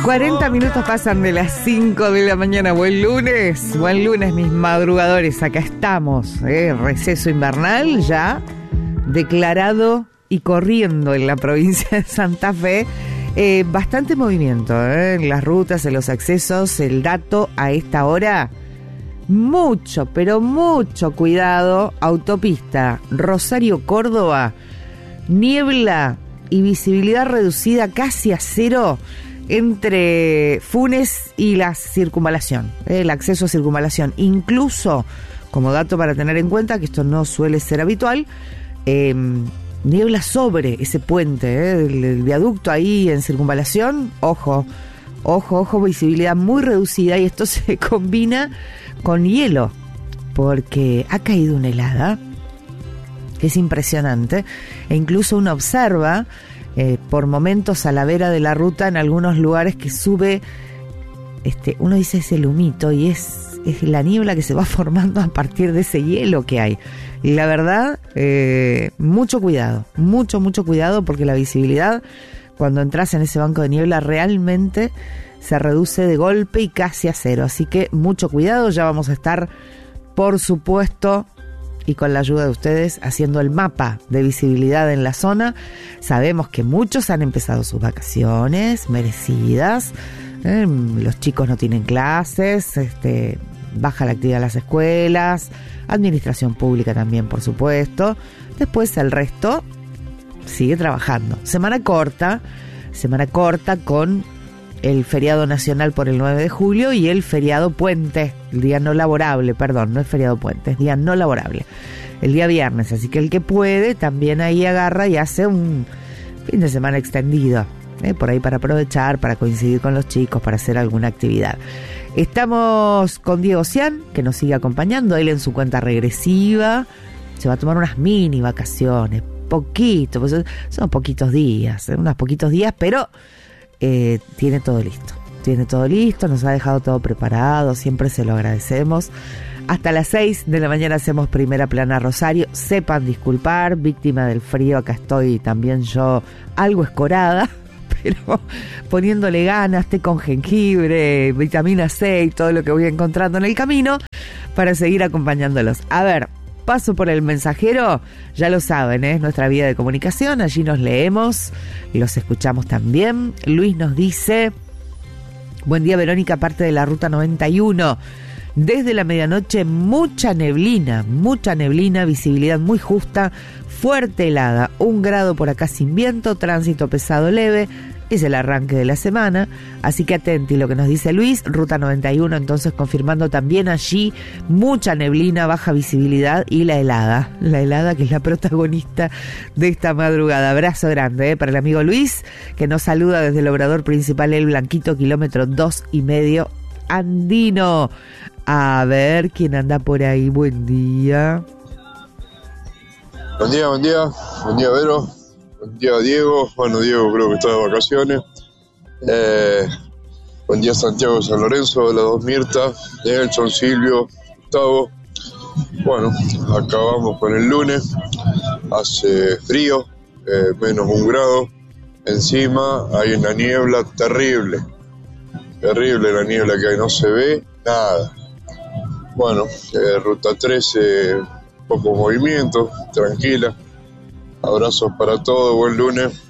40 minutos pasan de las 5 de la mañana. Buen lunes, mis madrugadores. Acá estamos, receso invernal ya declarado y corriendo en la provincia de Santa Fe. Bastante movimiento en las rutas, en los accesos. El dato a esta hora, mucho, pero mucho cuidado. Autopista Rosario-Córdoba, niebla y visibilidad reducida casi a cero entre Funes y la circunvalación, el acceso a circunvalación. Incluso, como dato para tener en cuenta, que esto no suele ser habitual, niebla sobre ese puente, el viaducto ahí en circunvalación. Ojo, visibilidad muy reducida, y esto se combina con hielo, porque ha caído una helada que es impresionante, e incluso uno observa por momentos a la vera de la ruta en algunos lugares que sube, uno dice es el humito, y es la niebla que se va formando a partir de ese hielo que hay. Y la verdad, mucho cuidado, mucho cuidado, porque la visibilidad cuando entras en ese banco de niebla realmente se reduce de golpe y casi a cero. Así que mucho cuidado. Ya vamos a estar, por supuesto, y con la ayuda de ustedes, haciendo el mapa de visibilidad en la zona. Sabemos que muchos han empezado sus vacaciones merecidas, los chicos no tienen clases, baja la actividad de las escuelas, administración pública también, por supuesto. Después el resto sigue trabajando. Semana corta con el feriado nacional por el 9 de julio y el feriado puente, el día no laborable, perdón, no es feriado puente, es día no laborable, el día viernes. Así que el que puede también ahí agarra y hace un fin de semana extendido, por ahí, para aprovechar, para coincidir con los chicos, para hacer alguna actividad. Estamos con Diego Cian, que nos sigue acompañando, él en su cuenta regresiva. Se va a tomar unas mini vacaciones, poquito, pues son poquitos días, unos poquitos días, pero tiene todo listo, nos ha dejado todo preparado, siempre se lo agradecemos. Hasta las 6 de la mañana hacemos Primera Plana Rosario. Sepan disculpar, víctima del frío, acá estoy también yo algo escorada, pero poniéndole ganas, té con jengibre, vitamina C y todo lo que voy encontrando en el camino para seguir acompañándolos. A ver, paso por el mensajero, ya lo saben, es nuestra vía de comunicación, allí nos leemos y los escuchamos también. Luis nos dice: buen día, Verónica, parte de la ruta 91. Desde la medianoche mucha neblina, visibilidad muy justa, fuerte helada, 1 grado por acá sin viento, tránsito pesado leve. Es el arranque de la semana, así que atenti lo que nos dice Luis. Ruta 91, entonces, confirmando también allí mucha neblina, baja visibilidad y la helada que es la protagonista de esta madrugada. Abrazo grande para el amigo Luis, que nos saluda desde el obrador principal El Blanquito, kilómetro 2,5 andino. A ver quién anda por ahí. Buen día. Buen día, Vero. Buen día, Diego. Bueno, Diego creo que está de vacaciones. Buen día, Santiago, San Lorenzo, de las dos Mirta, Nelson, Silvio, Gustavo. Bueno, acabamos con el lunes. Hace frío, menos 1 grado. Encima hay una niebla terrible la niebla que hay, no se ve nada. Bueno, ruta 13, poco movimiento, tranquila. Abrazos para todos, buen lunes.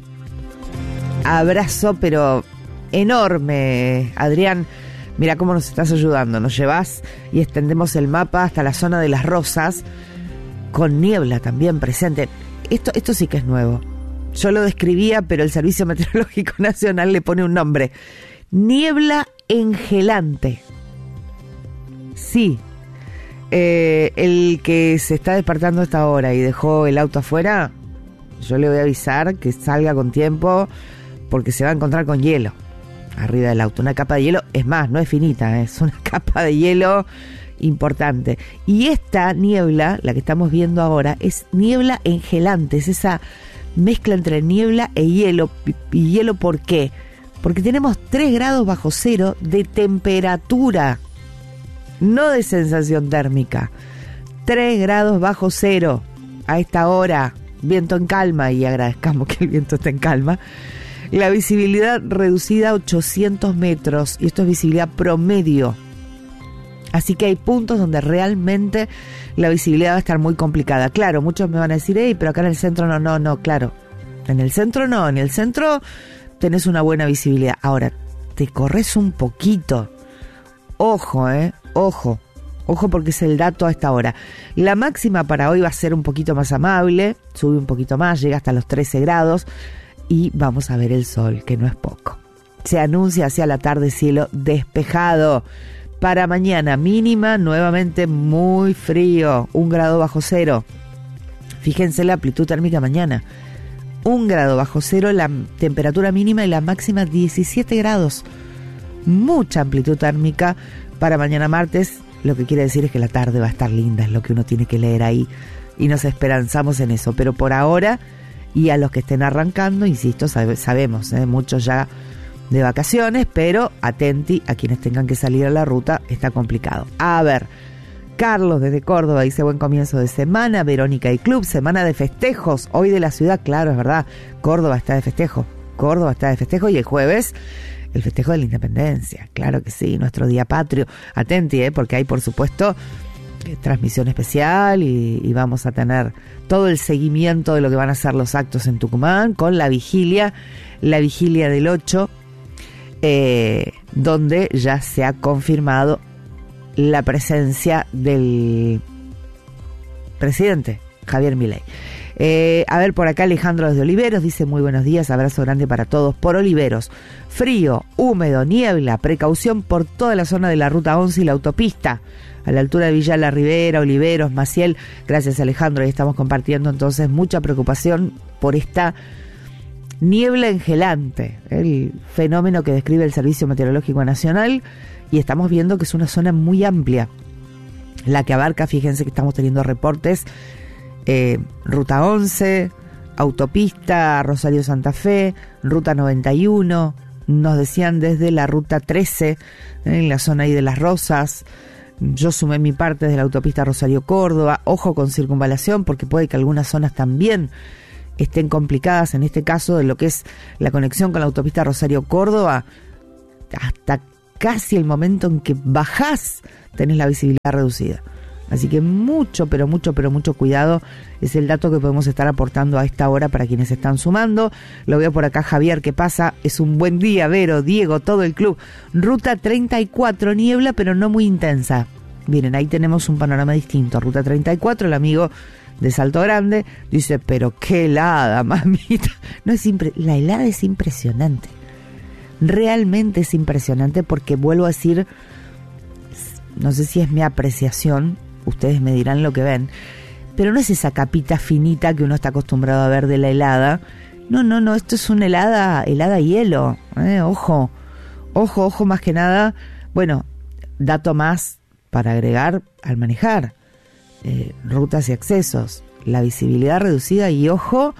Abrazo, pero enorme, Adrián. Mira cómo nos estás ayudando. Nos llevas y extendemos el mapa hasta la zona de Las Rosas, con niebla también presente. Esto sí que es nuevo. Yo lo describía, pero el Servicio Meteorológico Nacional le pone un nombre: niebla engelante. Sí. El que se está despertando a esta hora y dejó el auto afuera, yo le voy a avisar que salga con tiempo, porque se va a encontrar con hielo arriba del auto. Una capa de hielo, es más, no es finita, es una capa de hielo importante. Y esta niebla, la que estamos viendo ahora, es niebla engelante, es esa mezcla entre niebla e hielo. ¿Y hielo por qué? Porque tenemos 3 grados bajo cero de temperatura, no de sensación térmica. 3 grados bajo cero a esta hora, viento en calma, y agradezcamos que el viento esté en calma. La visibilidad reducida a 800 metros, y esto es visibilidad promedio. Así que hay puntos donde realmente la visibilidad va a estar muy complicada. Claro, muchos me van a decir, pero acá en el centro no, claro. En el centro no, en el centro tenés una buena visibilidad. Ahora, te corres un poquito. Ojo, ojo porque es el dato a esta hora. La máxima para hoy va a ser un poquito más amable, sube un poquito más, llega hasta los 13 grados y vamos a ver el sol, que no es poco. Se anuncia hacia la tarde cielo despejado. Para mañana mínima, nuevamente muy frío, 1 grado bajo cero. Fíjense la amplitud térmica mañana. 1 grado bajo cero la temperatura mínima y la máxima 17 grados. Mucha amplitud térmica para mañana martes. Lo que quiere decir es que la tarde va a estar linda, es lo que uno tiene que leer ahí. Y nos esperanzamos en eso. Pero por ahora, y a los que estén arrancando, insisto, sabemos, muchos ya de vacaciones, pero atenti a quienes tengan que salir a la ruta, está complicado. A ver, Carlos desde Córdoba dice buen comienzo de semana, Verónica y Club, semana de festejos, hoy de la ciudad, claro, es verdad, Córdoba está de festejo y el jueves el festejo de la independencia, claro que sí, nuestro día patrio, atenti, porque hay por supuesto transmisión especial y vamos a tener todo el seguimiento de lo que van a ser los actos en Tucumán con la vigilia del 8, donde ya se ha confirmado la presencia del presidente Javier Milei. A ver, por acá Alejandro desde Oliveros dice muy buenos días, abrazo grande para todos. Por Oliveros, frío, húmedo, niebla, precaución por toda la zona de la Ruta 11 y la autopista, a la altura de Villa La Ribera, Oliveros, Maciel. Gracias Alejandro, ahí estamos compartiendo entonces mucha preocupación por esta niebla engelante, el fenómeno que describe el Servicio Meteorológico Nacional, y estamos viendo que es una zona muy amplia la que abarca, fíjense que estamos teniendo reportes, Ruta 11, autopista Rosario Santa Fe, Ruta 91, nos decían desde la Ruta 13, en la zona ahí de Las Rosas. Yo sumé mi parte de la autopista Rosario Córdoba, ojo con circunvalación porque puede que algunas zonas también estén complicadas, en este caso de lo que es la conexión con la autopista Rosario Córdoba, hasta casi el momento en que bajás tenés la visibilidad reducida. Así que mucho cuidado, es el dato que podemos estar aportando a esta hora para quienes están sumando. Lo veo por acá, Javier, ¿qué pasa? Es un buen día, Vero, Diego, todo el club. Ruta 34, niebla, pero no muy intensa. Miren, ahí tenemos un panorama distinto. Ruta 34, el amigo de Salto Grande dice, pero qué helada, mamita. No es la helada es impresionante. Realmente es impresionante porque vuelvo a decir, no sé si es mi apreciación, ustedes me dirán lo que ven, pero no es esa capita finita que uno está acostumbrado a ver de la helada. No, esto es una helada hielo, ojo más que nada. Bueno, dato más para agregar al manejar, rutas y accesos, la visibilidad reducida y ojo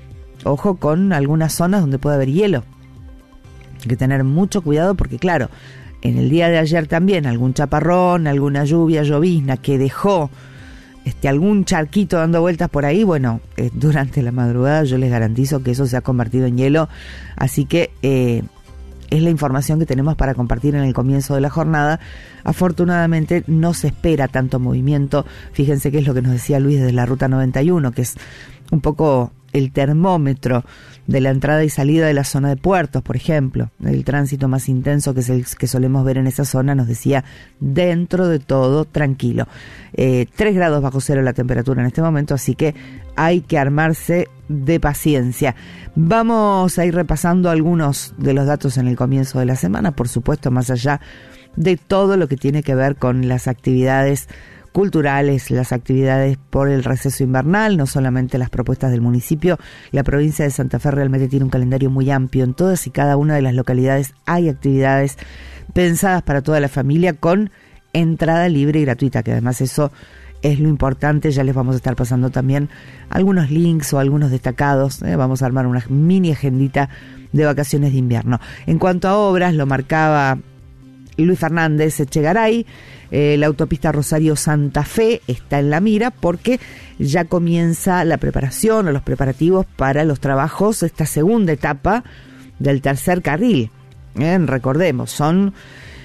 con algunas zonas donde puede haber hielo. Hay que tener mucho cuidado porque claro, en el día de ayer también algún chaparrón, alguna llovizna que dejó algún charquito dando vueltas por ahí, bueno, durante la madrugada yo les garantizo que eso se ha convertido en hielo, así que es la información que tenemos para compartir en el comienzo de la jornada. Afortunadamente no se espera tanto movimiento, fíjense que es lo que nos decía Luis desde la Ruta 91, que es un poco el termómetro de la entrada y salida de la zona de puertos, por ejemplo. El tránsito más intenso, que es el que solemos ver en esa zona, nos decía dentro de todo tranquilo. 3 grados bajo cero la temperatura en este momento, así que hay que armarse de paciencia. Vamos a ir repasando algunos de los datos en el comienzo de la semana, por supuesto, más allá de todo lo que tiene que ver con las actividades culturales, las actividades por el receso invernal, no solamente las propuestas del municipio. La provincia de Santa Fe realmente tiene un calendario muy amplio. En todas y cada una de las localidades hay actividades pensadas para toda la familia con entrada libre y gratuita, que además eso es lo importante. Ya les vamos a estar pasando también algunos links o algunos destacados. Vamos a armar una mini agendita de vacaciones de invierno. En cuanto a obras, lo marcaba Luis Fernández Echegaray, la autopista Rosario Santa Fe está en la mira porque ya comienza la preparación o los preparativos para los trabajos, esta segunda etapa del tercer carril. Recordemos, son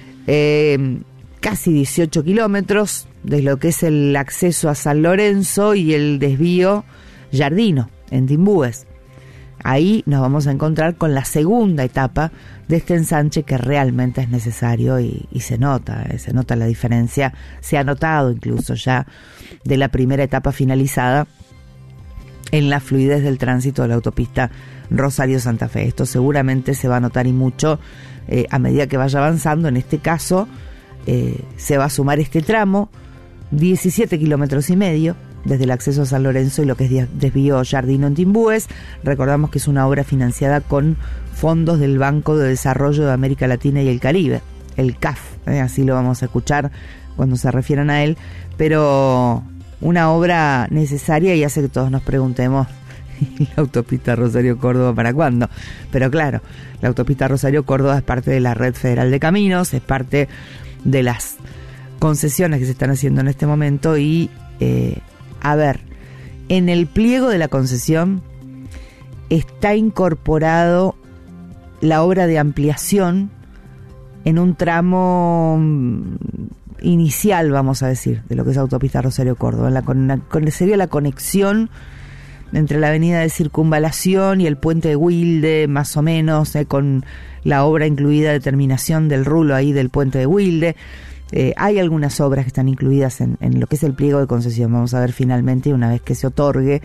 casi 18 kilómetros de lo que es el acceso a San Lorenzo y el desvío Giardino, en Timbúes. Ahí nos vamos a encontrar con la segunda etapa de este ensanche que realmente es necesario y se nota la diferencia. Se ha notado incluso ya de la primera etapa finalizada en la fluidez del tránsito de la autopista Rosario-Santa Fe. Esto seguramente se va a notar y mucho a medida que vaya avanzando. En este caso se va a sumar este tramo, 17 kilómetros y medio, desde el acceso a San Lorenzo y lo que es desvío Giardino en Timbúes. Recordamos que es una obra financiada con fondos del Banco de Desarrollo de América Latina y el Caribe, el CAF, así lo vamos a escuchar cuando se refieran a él, pero una obra necesaria y hace que todos nos preguntemos, ¿la autopista Rosario-Córdoba para cuándo? Pero claro, la autopista Rosario-Córdoba es parte de la Red Federal de Caminos, es parte de las concesiones que se están haciendo en este momento y a ver, en el pliego de la concesión está incorporado la obra de ampliación en un tramo inicial, vamos a decir, de lo que es autopista Rosario-Córdoba. Sería la conexión entre la avenida de Circunvalación y el puente de Wilde, más o menos, con la obra incluida de terminación del rulo ahí del puente de Wilde. Hay algunas obras que están incluidas en lo que es el pliego de concesión. Vamos a ver finalmente, una vez que se otorgue,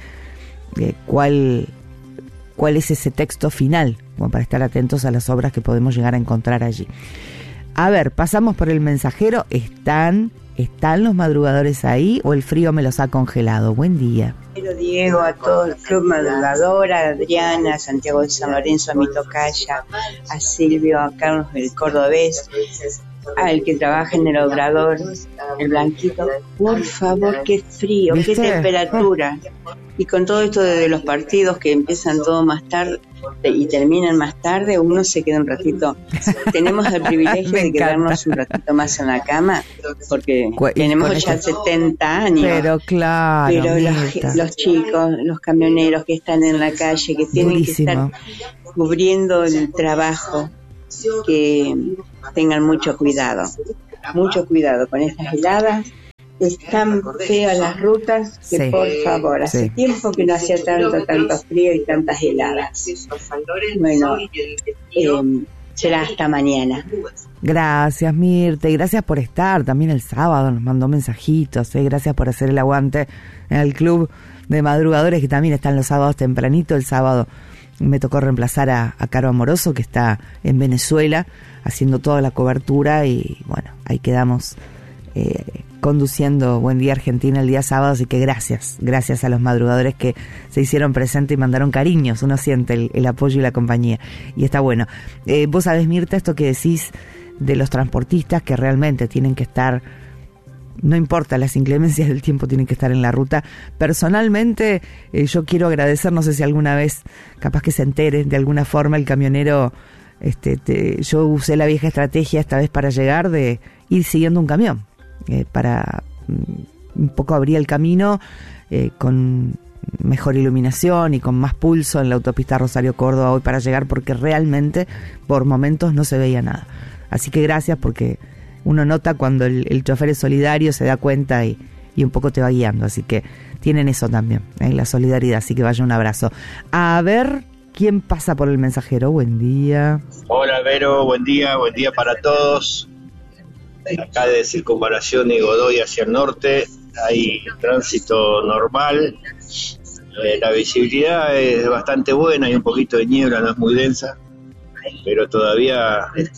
cuál es ese texto final, como para estar atentos a las obras que podemos llegar a encontrar allí. A ver, pasamos por el mensajero. ¿Están los madrugadores ahí o el frío me los ha congelado? Buen día. Diego, a todo el Club Madrugador, a Adriana, a Santiago de San Lorenzo, a mi tocaya, a Silvio, a Carlos el Cordobés, al que trabaja en el Obrador, el Blanquito. Por favor, qué frío, ¿viste? Qué temperatura. Y con todo esto de los partidos que empiezan todo más tarde y terminan más tarde, uno se queda un ratito. Tenemos el privilegio de quedarnos un ratito más en la cama, porque tenemos ya 70 años. Pero claro, pero los chicos, los camioneros que están en la calle, que tienen durísimo que estar cubriendo el trabajo, que tengan mucho cuidado con estas heladas. Están feas las rutas, que sí, por favor, hace tiempo que no hacía tanto frío y tantas heladas. Bueno, será hasta mañana. Gracias, Mirta, y gracias por estar. También el sábado nos mandó mensajitos, gracias por hacer el aguante en el Club de Madrugadores, que también están los sábados tempranito. El sábado me tocó reemplazar a Caro Amoroso, que está en Venezuela haciendo toda la cobertura, y bueno, ahí quedamos conduciendo Buen Día Argentina el día sábado, así que gracias a los madrugadores que se hicieron presentes y mandaron cariños. Uno siente el apoyo y la compañía, y está bueno. Vos sabés, Mirta, esto que decís de los transportistas que realmente tienen que estar, no importa las inclemencias del tiempo, tienen que estar en la ruta. Personalmente, yo quiero agradecer, no sé si alguna vez, capaz que se entere de alguna forma el camionero, yo usé la vieja estrategia esta vez para llegar, de ir siguiendo un camión, para un poco abrir el camino con mejor iluminación y con más pulso en la autopista Rosario-Córdoba hoy para llegar, porque realmente por momentos no se veía nada. Así que gracias, porque uno nota cuando el chofer es solidario, se da cuenta y un poco te va guiando. Así que tienen eso también, la solidaridad. Así que vaya un abrazo. A ver quién pasa por el mensajero. Buen día. Hola, Vero, buen día para todos. Acá de Circunvalación y Godoy hacia el norte hay tránsito normal. La visibilidad es bastante buena, hay un poquito de niebla, no es muy densa, pero todavía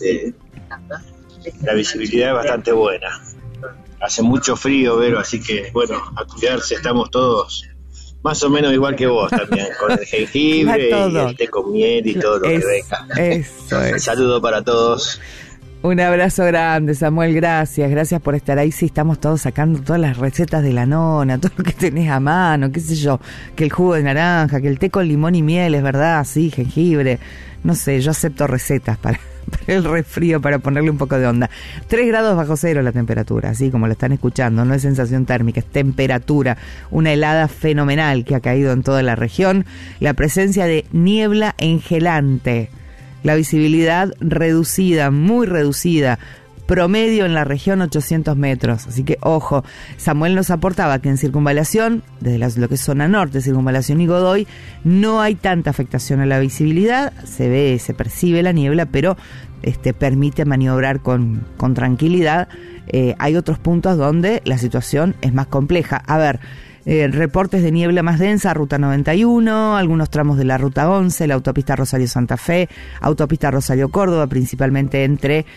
la visibilidad es bastante buena. Hace mucho frío, Vero, así que bueno, a cuidarse. Estamos todos más o menos igual que vos también, con el jengibre y el té con miel y todo lo que venga. Eso es. Un saludo para todos. Un abrazo grande, Samuel, gracias por estar ahí. Sí, estamos todos sacando todas las recetas de la nona, todo lo que tenés a mano, qué sé yo, que el jugo de naranja, que el té con limón y miel, es verdad, sí, jengibre, no sé, yo acepto recetas para el resfrío, para ponerle un poco de onda. 3 grados bajo cero la temperatura, así como lo están escuchando, no es sensación térmica, es temperatura. Una helada fenomenal que ha caído en toda la región, la presencia de niebla engelante La visibilidad reducida, muy reducida. Promedio en la región 800 metros, así que ojo. Samuel nos aportaba que en Circunvalación, desde lo que es zona norte, Circunvalación y Godoy, no hay tanta afectación a la visibilidad, se ve, se percibe la niebla, pero permite maniobrar con tranquilidad. Hay otros puntos donde la situación es más compleja. A ver, reportes de niebla más densa, Ruta 91, algunos tramos de la Ruta 11, la autopista Rosario-Santa Fe, autopista Rosario-Córdoba, principalmente entre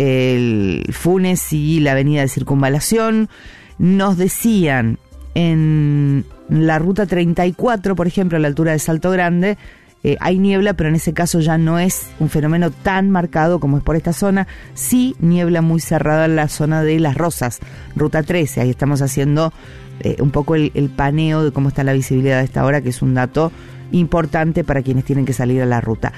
el Funes y la avenida de Circunvalación. Nos decían en la Ruta 34, por ejemplo, a la altura de Salto Grande, hay niebla, pero en ese caso ya no es un fenómeno tan marcado como es por esta zona. Sí, niebla muy cerrada en la zona de Las Rosas, Ruta 13, ahí estamos haciendo un poco el paneo de cómo está la visibilidad a esta hora, que es un dato importante para quienes tienen que salir a la ruta.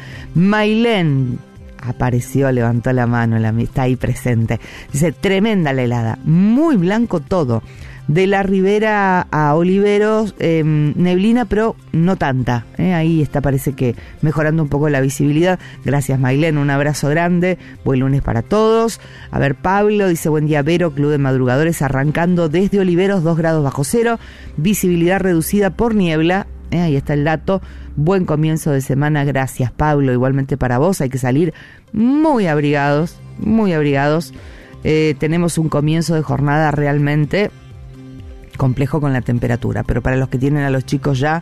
Mailén apareció, levantó la mano, está ahí presente. Dice, tremenda la helada, muy blanco todo. De la Ribera a Oliveros, neblina, pero no tanta. Ahí está, parece que mejorando un poco la visibilidad. Gracias, Mailén, un abrazo grande. Buen lunes para todos. A ver, Pablo dice, buen día, Vero, Club de Madrugadores, arrancando desde Oliveros, 2 grados bajo cero. Visibilidad reducida por niebla. Ahí está el dato. Buen comienzo de semana. Gracias, Pablo. Igualmente para vos. Hay que salir muy abrigados, muy abrigados. Tenemos un comienzo de jornada realmente complejo con la temperatura, pero para los que tienen a los chicos ya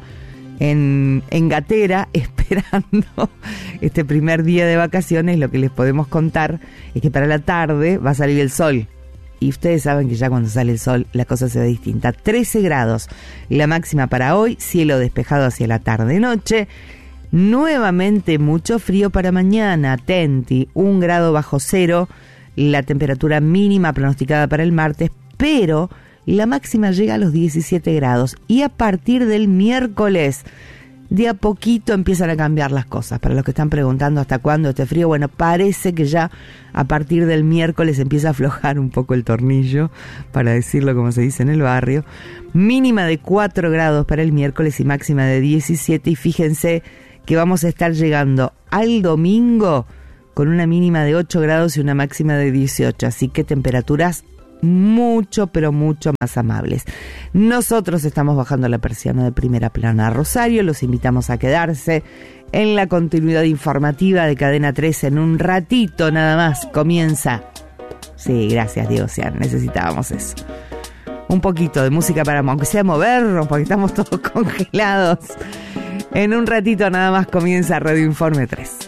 en gatera esperando este primer día de vacaciones, lo que les podemos contar es que para la tarde va a salir el sol, y ustedes saben que ya cuando sale el sol la cosa se ve distinta. 13 grados la máxima para hoy, cielo despejado hacia la tarde-noche. Nuevamente mucho frío para mañana, atenti, 1 grado bajo cero la temperatura mínima pronosticada para el martes, pero la máxima llega a los 17 grados y a partir del miércoles de a poquito empiezan a cambiar las cosas. Para los que están preguntando hasta cuándo este frío, bueno, parece que ya a partir del miércoles empieza a aflojar un poco el tornillo, para decirlo como se dice en el barrio. Mínima de 4 grados para el miércoles y máxima de 17, y fíjense que vamos a estar llegando al domingo con una mínima de 8 grados y una máxima de 18, así que temperaturas mucho, pero mucho más amables. Nosotros estamos bajando la persiana de Primera Plana a Rosario. Los invitamos a quedarse en la continuidad informativa de Cadena 13. En un ratito nada más comienza. Sí, gracias Diego Sean, necesitábamos eso. Un poquito de música para, aunque sea movernos, porque estamos todos congelados. En un ratito nada más comienza Radio Informe 3.